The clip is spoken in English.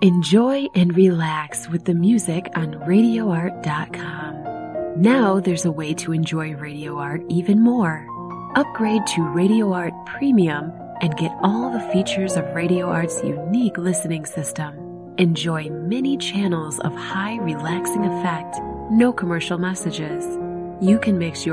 Enjoy and relax with the music on RadioArt.com. Now there's a way to enjoy Radio Art even more. Upgrade to Radio Art Premium and get all the features of Radio Art's unique listening system. Enjoy many channels of high relaxing effect, no commercial messages. You can mix your